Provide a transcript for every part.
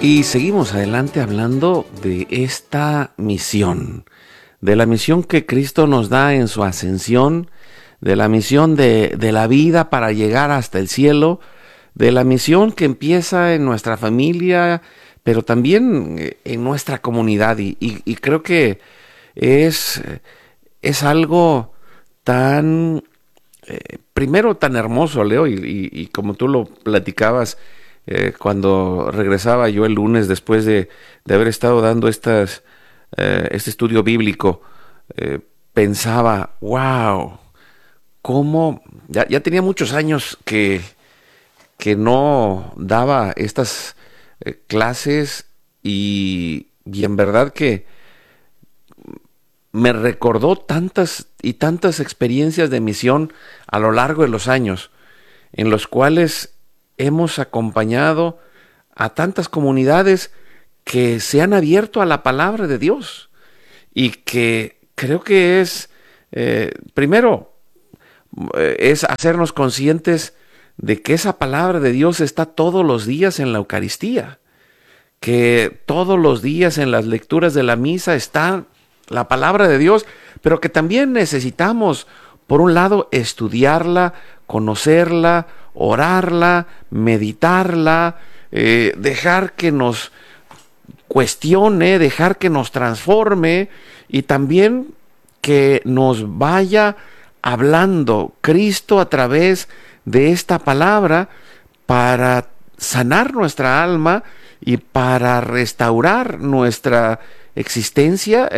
Y seguimos adelante hablando de esta misión, de la misión que Cristo nos da en su ascensión, de la misión de la vida para llegar hasta el cielo, de la misión que empieza en nuestra familia, pero también en nuestra comunidad. Y creo que es algo tan, primero tan hermoso, Leo, y como tú lo platicabas, cuando regresaba yo el lunes después de haber estado dando este estudio bíblico, pensaba, wow, cómo, ya tenía muchos años que no daba estas clases y en verdad que me recordó tantas y tantas experiencias de misión a lo largo de los años, en los cuales hemos acompañado a tantas comunidades que se han abierto a la palabra de Dios y que creo que es, primero, es hacernos conscientes de que esa palabra de Dios está todos los días en la Eucaristía, que todos los días en las lecturas de la misa está la palabra de Dios, pero que también necesitamos, por un lado, estudiarla, conocerla, orarla, meditarla, dejar que nos cuestione, dejar que nos transforme y también que nos vaya hablando Cristo a través de esta palabra para sanar nuestra alma y para restaurar nuestra existencia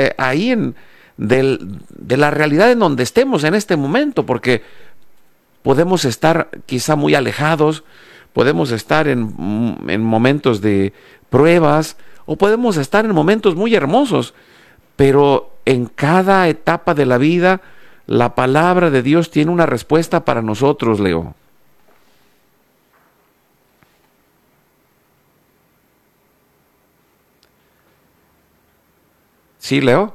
de la realidad en donde estemos en este momento, porque podemos estar quizá muy alejados, podemos estar en momentos de pruebas o podemos estar en momentos muy hermosos, pero en cada etapa de la vida la palabra de Dios tiene una respuesta para nosotros, Leo. ¿Sí, Leo?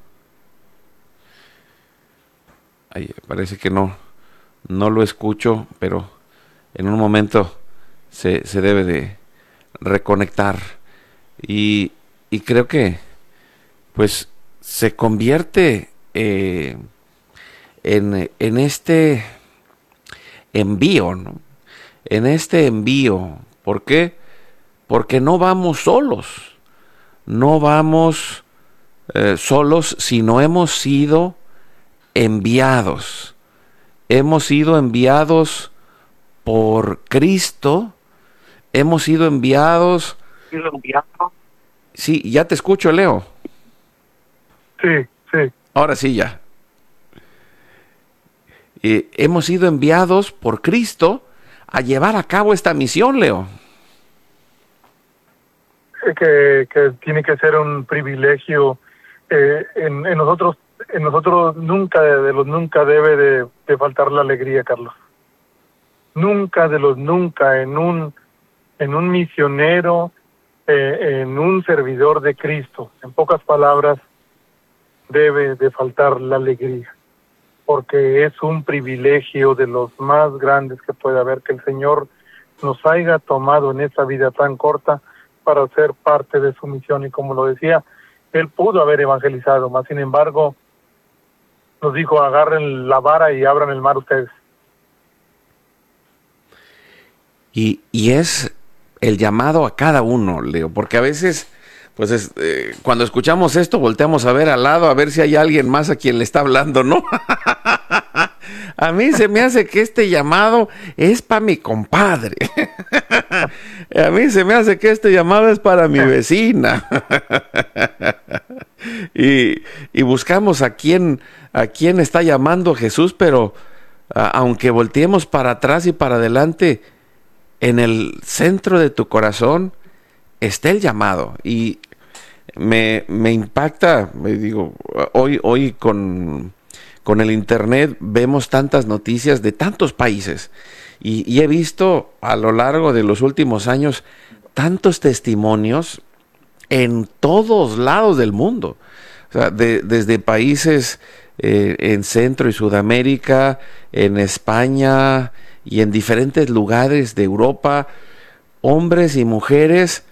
Ay, parece que no lo escucho, pero en un momento se debe de reconectar. Y creo que pues se convierte en este envío, ¿no? En este envío. ¿Por qué? Porque no vamos solos. No vamos solos, sino hemos sido enviados. Hemos sido enviados por Cristo. Hemos sido enviados. Sí, ya te escucho, Leo. Sí. Ahora sí, ya. Hemos sido enviados por Cristo a llevar a cabo esta misión, Leo. Que tiene que ser un privilegio. En nosotros nunca debe de faltar la alegría, Carlos. Nunca en un misionero, en un servidor de Cristo, en pocas palabras, debe de faltar la alegría, porque es un privilegio de los más grandes que puede haber que el Señor nos haya tomado en esta vida tan corta para ser parte de su misión. Y como lo decía, Él pudo haber evangelizado, mas sin embargo nos dijo: agarren la vara y abran el mar ustedes. Y es el llamado a cada uno, Leo, porque a veces, pues cuando escuchamos esto, volteamos a ver al lado, a ver si hay alguien más a quien le está hablando, ¿no? A mí se me hace que este llamado es para mi compadre. A mí se me hace que este llamado es para mi vecina. Y buscamos a quién está llamando Jesús, pero aunque volteemos para atrás y para adelante, en el centro de tu corazón está el llamado. Y me impacta, me digo, hoy con el internet vemos tantas noticias de tantos países y he visto a lo largo de los últimos años tantos testimonios en todos lados del mundo, o sea, desde países en Centro y Sudamérica, en España y en diferentes lugares de Europa, hombres y mujeres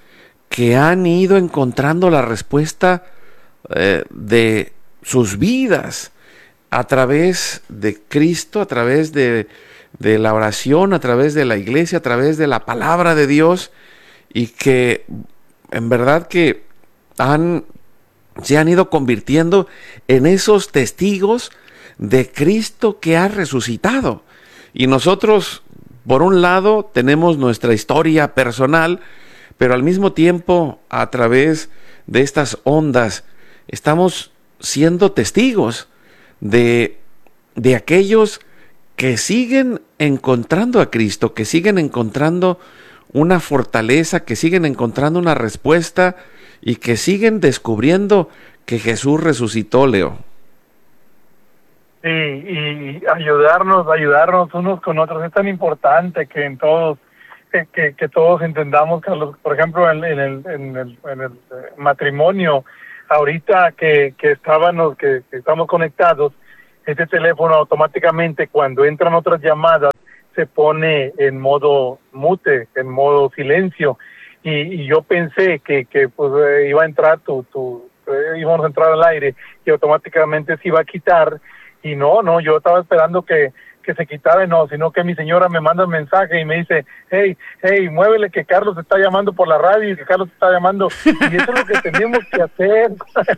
que han ido encontrando la respuesta de sus vidas a través de Cristo, a través de la oración, a través de la iglesia, a través de la palabra de Dios, y que en verdad que se han ido convirtiendo en esos testigos de Cristo que ha resucitado. Y nosotros, por un lado, tenemos nuestra historia personal, pero al mismo tiempo, a través de estas ondas, estamos siendo testigos de aquellos que siguen encontrando a Cristo, que siguen encontrando una fortaleza, que siguen encontrando una respuesta y que siguen descubriendo que Jesús resucitó, Leo. Sí, y ayudarnos unos con otros. Es tan importante que en todos, que todos entendamos, Carlos. Por ejemplo, en el matrimonio, ahorita que estamos conectados, este teléfono automáticamente, cuando entran otras llamadas, se pone en modo mute, en modo silencio, y yo pensé que pues iba a entrar íbamos a entrar al aire y automáticamente se iba a quitar, y no, yo estaba esperando que se quitara, y no, sino que mi señora me manda un mensaje y me dice, hey, muévele que Carlos está llamando por la radio y que Carlos está llamando, y eso es lo que tenemos que hacer.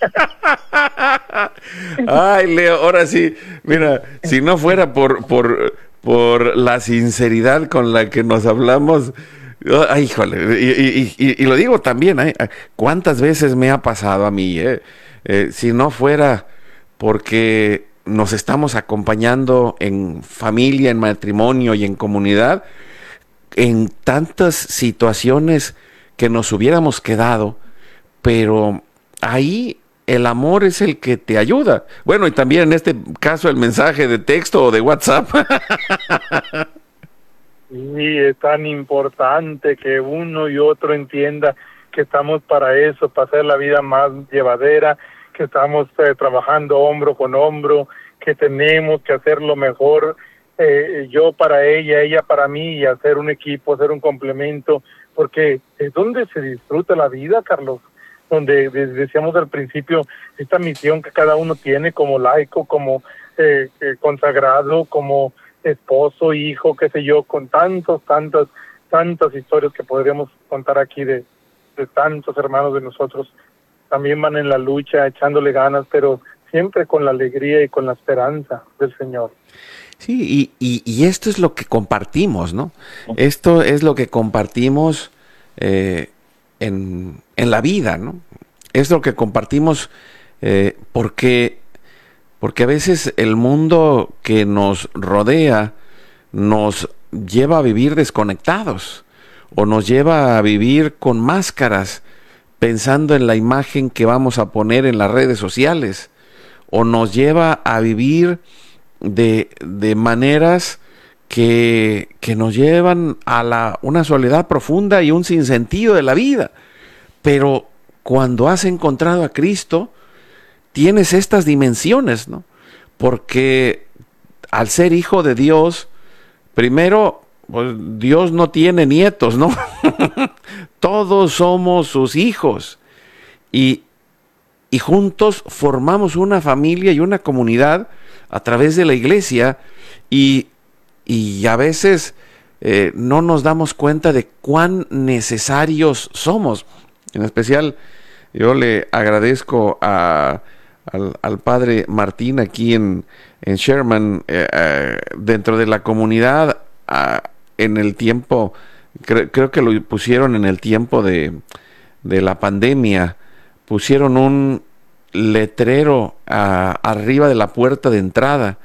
Ay, Leo, ahora sí, mira, si no fuera por la sinceridad con la que nos hablamos, ay, híjole, y lo digo también, ¿cuántas veces me ha pasado a mí? Si no fuera porque nos estamos acompañando en familia, en matrimonio y en comunidad, en tantas situaciones que nos hubiéramos quedado, pero ahí el amor es el que te ayuda. Bueno, y también en este caso el mensaje de texto o de WhatsApp. Sí, es tan importante que uno y otro entienda que estamos para eso, para hacer la vida más llevadera, que estamos trabajando hombro con hombro, que tenemos que hacer lo mejor, yo para ella para mí, y hacer un equipo, hacer un complemento, porque es donde se disfruta la vida, Carlos, donde decíamos al principio, esta misión que cada uno tiene como laico, como consagrado, como esposo, hijo, qué sé yo, con tantas historias que podríamos contar aquí de tantos hermanos de nosotros. También van en la lucha, echándole ganas, pero siempre con la alegría y con la esperanza del Señor. Sí, y esto es lo que compartimos, ¿no? Esto es lo que compartimos en la vida, ¿no? Es lo que compartimos porque a veces el mundo que nos rodea nos lleva a vivir desconectados, o nos lleva a vivir con máscaras, pensando en la imagen que vamos a poner en las redes sociales, o nos lleva a vivir de maneras que nos llevan a una soledad profunda y un sinsentido de la vida. Pero cuando has encontrado a Cristo, tienes estas dimensiones, ¿no? Porque al ser hijo de Dios, primero, pues Dios no tiene nietos, ¿no? Todos somos sus hijos. Y juntos formamos una familia y una comunidad a través de la iglesia, y a veces no nos damos cuenta de cuán necesarios somos. En especial, yo le agradezco al padre Martín aquí en Sherman, dentro de la comunidad, en el tiempo, creo que lo pusieron en el tiempo de la pandemia, pusieron un letrero arriba de la puerta de entrada,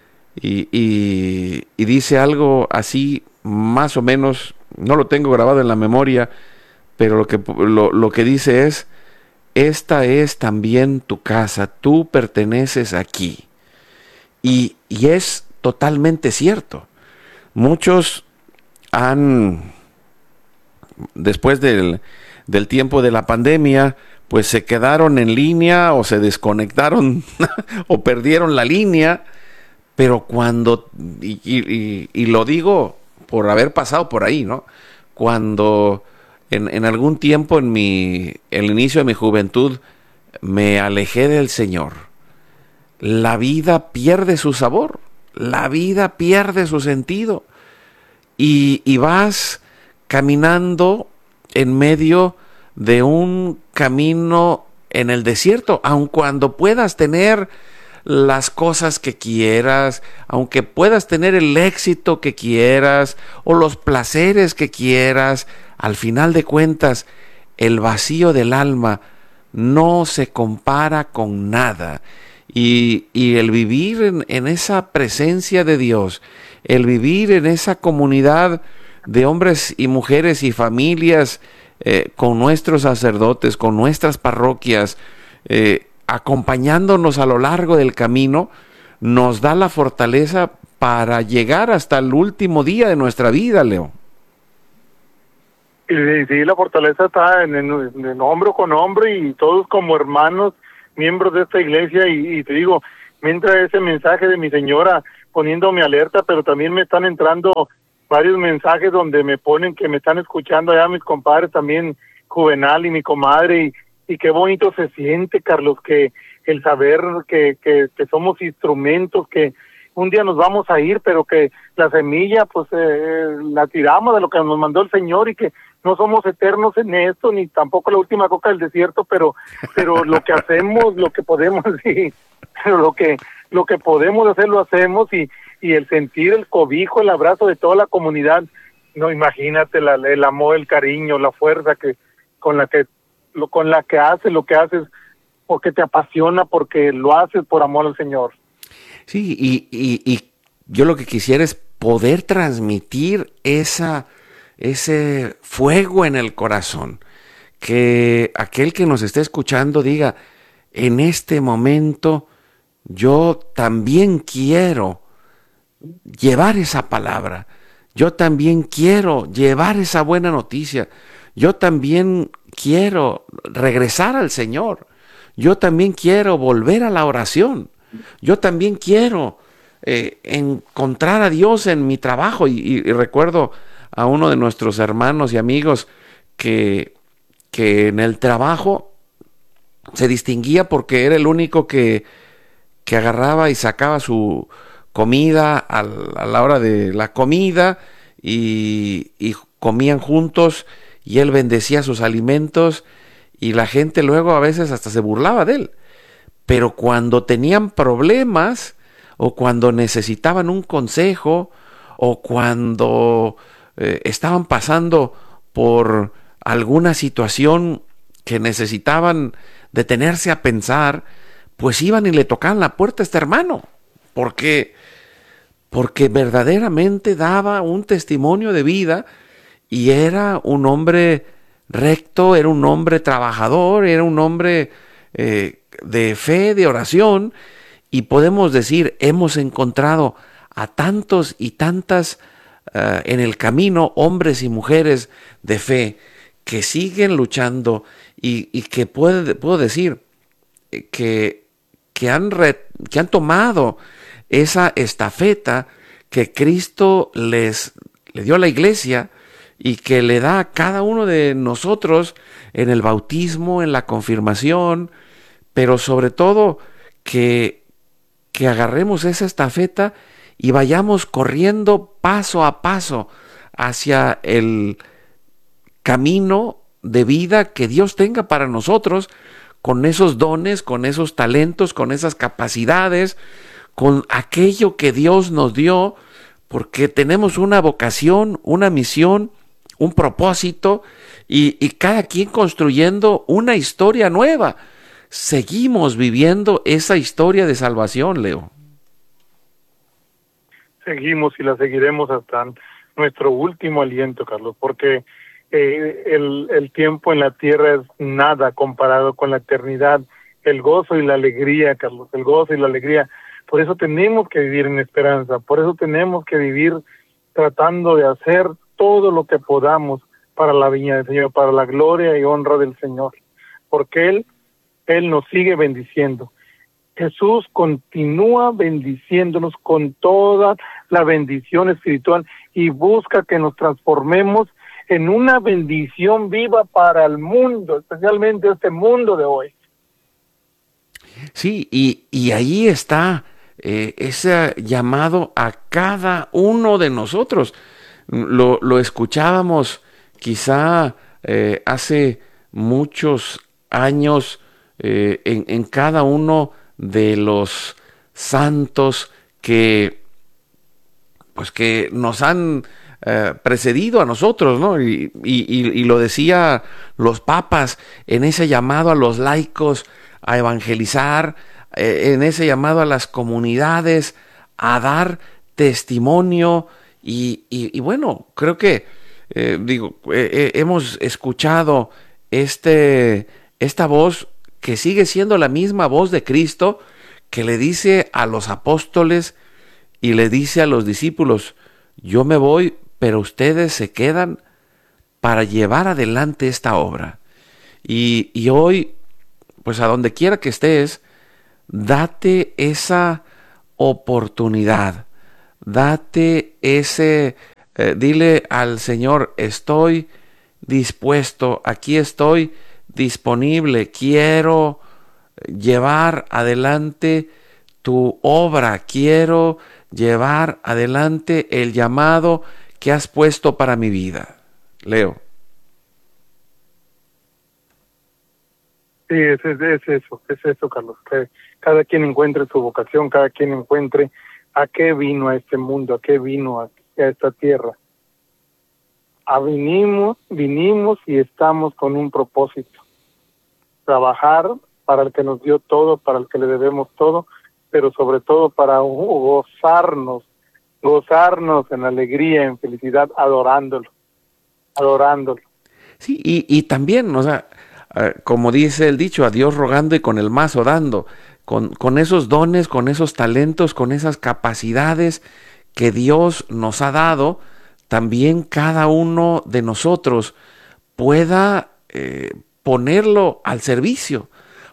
y dice algo así, más o menos, no lo tengo grabado en la memoria, pero lo que dice es: esta es también tu casa, tú perteneces aquí. Y es totalmente cierto. Muchos después del tiempo de la pandemia, pues se quedaron en línea, o se desconectaron o perdieron la línea. Pero cuando, y lo digo por haber pasado por ahí, ¿no? Cuando en algún tiempo el inicio de mi juventud, me alejé del Señor. La vida pierde su sabor, la vida pierde su sentido, y vas caminando en medio de un camino en el desierto, aun cuando puedas tener las cosas que quieras, aunque puedas tener el éxito que quieras o los placeres que quieras, al final de cuentas, el vacío del alma no se compara con nada. Y el vivir en esa presencia de Dios, el vivir en esa comunidad de hombres y mujeres y familias, con nuestros sacerdotes, con nuestras parroquias, acompañándonos a lo largo del camino, nos da la fortaleza para llegar hasta el último día de nuestra vida, Leo. Y sí, la fortaleza está en hombro con hombro y todos como hermanos, miembros de esta iglesia, y te digo, me entra ese mensaje de mi señora poniéndome alerta, pero también me están entrando varios mensajes donde me ponen que me están escuchando allá mis compadres también, Juvenal y mi comadre, y qué bonito se siente, Carlos, que el saber que somos instrumentos, que un día nos vamos a ir, pero que la semilla pues la tiramos de lo que nos mandó el Señor, y que no somos eternos en esto, ni tampoco la última coca del desierto, pero lo que hacemos, lo que podemos, sí, pero lo que podemos hacer lo hacemos, y el sentir el cobijo, el abrazo de toda la comunidad, no, imagínate el amor, el cariño, la fuerza con la que haces lo que haces, porque te apasiona, porque lo haces por amor al Señor. Sí, y yo lo que quisiera es poder transmitir ese fuego en el corazón, que aquel que nos esté escuchando diga, en este momento yo también quiero llevar esa palabra, yo también quiero llevar esa buena noticia, yo también quiero regresar al Señor, yo también quiero volver a la oración, yo también quiero encontrar a Dios en mi trabajo. Y recuerdo a uno de nuestros hermanos y amigos que en el trabajo se distinguía porque era el único que agarraba y sacaba su comida a la hora de la comida, y comían juntos, y él bendecía sus alimentos, y la gente luego a veces hasta se burlaba de él. Pero cuando tenían problemas, o cuando necesitaban un consejo, o cuando estaban pasando por alguna situación que necesitaban detenerse a pensar, pues iban y le tocaban la puerta a este hermano, porque verdaderamente daba un testimonio de vida, y era un hombre recto, era un hombre trabajador, era un hombre de fe, de oración, y podemos decir, hemos encontrado a tantos y tantas en el camino, hombres y mujeres de fe, que siguen luchando, y que puedo decir que han tomado esa estafeta que Cristo le dio a la iglesia, y que le da a cada uno de nosotros en el bautismo, en la confirmación, pero sobre todo que agarremos esa estafeta y vayamos corriendo paso a paso hacia el camino de vida que Dios tenga para nosotros, con esos dones, con esos talentos, con esas capacidades, con aquello que Dios nos dio, porque tenemos una vocación, una misión, un propósito, y cada quien construyendo una historia nueva. Seguimos viviendo esa historia de salvación, Leo. Seguimos y la seguiremos hasta nuestro último aliento, Carlos, porque el tiempo en la tierra es nada comparado con la eternidad. El gozo y la alegría, Carlos, el gozo y la alegría. Por eso tenemos que vivir en esperanza, por eso tenemos que vivir tratando de hacer todo lo que podamos para la viña del Señor, para la gloria y honra del Señor, porque Él nos sigue bendiciendo. Jesús continúa bendiciéndonos con toda la bendición espiritual, y busca que nos transformemos en una bendición viva para el mundo, especialmente este mundo de hoy. Sí, y ahí está ese llamado a cada uno de nosotros. Lo escuchábamos quizá hace muchos años en cada uno de los santos que nos han precedido a nosotros, ¿no? Y lo decía los papas en ese llamado a los laicos a evangelizar, en ese llamado a las comunidades a dar testimonio y bueno, creo que hemos escuchado esta voz que sigue siendo la misma voz de Cristo, que le dice a los apóstoles y le dice a los discípulos: yo me voy, pero ustedes se quedan para llevar adelante esta obra. Y hoy, pues a donde quiera que estés, date esa oportunidad, date dile al Señor: estoy dispuesto, aquí estoy disponible, quiero llevar adelante tu obra, quiero llevar adelante el llamado que has puesto para mi vida. Leo. Sí, es eso, Carlos, que cada quien encuentre su vocación, cada quien encuentre a qué vino a este mundo, a qué vino a esta tierra. Vinimos y estamos con un propósito: trabajar para el que nos dio todo, para el que le debemos todo, pero sobre todo para gozarnos en alegría, en felicidad, adorándolo. Sí, y también, o sea, como dice el dicho, a Dios rogando y con el mazo dando, con esos dones, con esos talentos, con esas capacidades que Dios nos ha dado, también cada uno de nosotros pueda ponerlo al servicio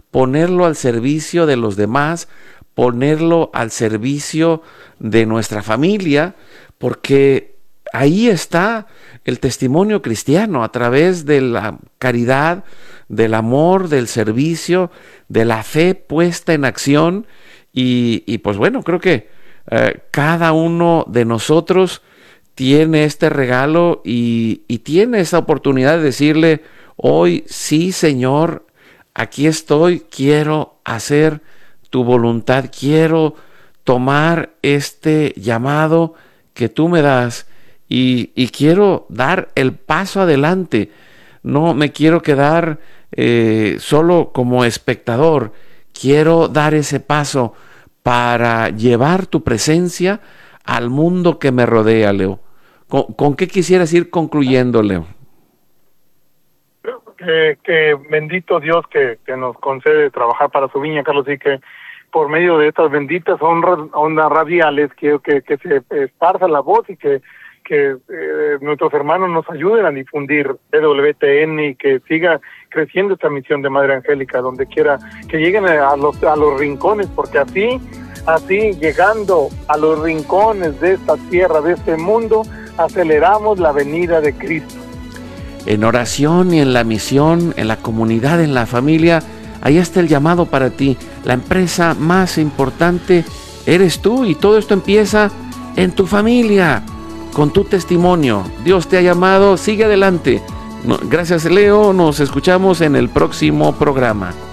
de los demás, ponerlo al servicio de nuestra familia, porque ahí está el testimonio cristiano, a través de la caridad, del amor, del servicio, de la fe puesta en acción. Y pues bueno, creo que cada uno de nosotros tiene este regalo y tiene esa oportunidad de decirle hoy: sí, Señor, aquí estoy, quiero hacer tu voluntad, quiero tomar este llamado que tú me das y quiero dar el paso adelante. No me quiero quedar solo como espectador, quiero dar ese paso para llevar tu presencia al mundo que me rodea, Leo. ¿Con qué quisieras ir concluyendo, Leo? Que bendito Dios que nos concede trabajar para su viña, Carlos, y que por medio de estas benditas ondas radiales que se esparza la voz y que nuestros hermanos nos ayuden a difundir EWTN y que siga creciendo esta misión de Madre Angélica donde quiera, que lleguen a los rincones, porque así llegando a los rincones de esta tierra, de este mundo, aceleramos la venida de Cristo. En oración y en la misión, en la comunidad, en la familia, ahí está el llamado para ti. La empresa más importante eres tú, y todo esto empieza en tu familia, con tu testimonio. Dios te ha llamado, sigue adelante. Gracias, Leo, nos escuchamos en el próximo programa.